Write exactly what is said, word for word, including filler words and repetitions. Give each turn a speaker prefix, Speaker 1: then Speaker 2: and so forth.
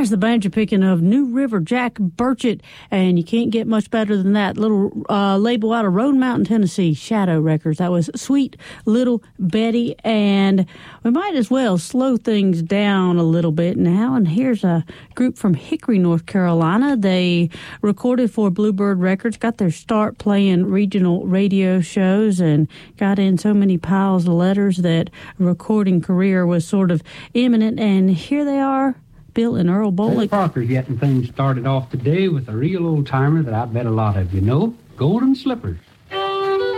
Speaker 1: There's the banjo picking of New River Jack Burchett, and you can't get much better than that. Little uh, label out of Road Mountain, Tennessee, Shadow Records. That was Sweet Little Betty, and we might as well slow things down a little bit now. And here's a group from Hickory, North Carolina. They recorded for Bluebird Records, got their start playing regional radio shows, and got in so many piles of letters that a recording career was sort of imminent. And here they are, Bill and Earl Bolick.
Speaker 2: Parker's getting things started off today with a real old-timer that I bet a lot of you know, Golden Slippers.